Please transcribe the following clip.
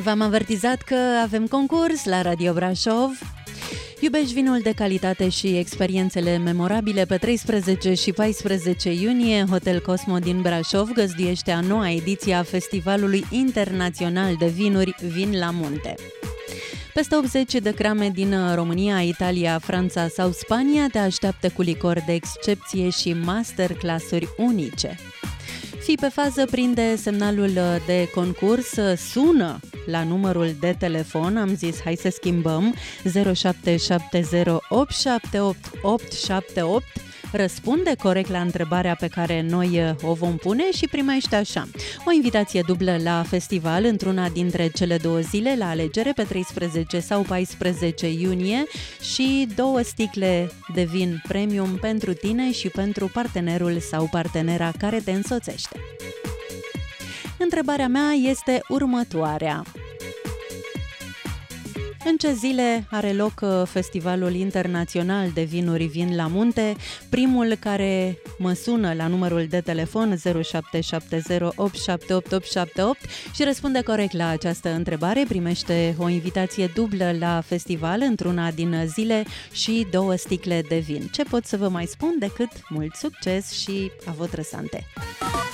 V-am avertizat că avem concurs la Radio Brașov. Iubești vinul de calitate și experiențele memorabile? Pe 13 și 14 iunie, Hotel Cosmo din Brașov găzduiește a noua ediție a Festivalului Internațional de Vinuri Vin la Munte. Peste 80 de crame din România, Italia, Franța sau Spania te așteaptă cu licor de excepție și masterclass-uri unice. Fii pe fază, prinde semnalul de concurs, sună la numărul de telefon, am zis hai să schimbăm, 0770878878, răspunde corect la întrebarea pe care noi o vom pune și primește așa: o invitație dublă la festival într-una dintre cele două zile la alegere pe 13 sau 14 iunie și 2 sticle de vin premium pentru tine și pentru partenerul sau partenera care te însoțește. Întrebarea mea este următoarea: în ce zile are loc Festivalul Internațional de Vinuri Vin la Munte? Primul care mă sună la numărul de telefon 0770878878 și răspunde corect la această întrebare primește o invitație dublă la festival într-una din zile și 2 sticle de vin. Ce pot să vă mai spun decât mult succes și avot răsante!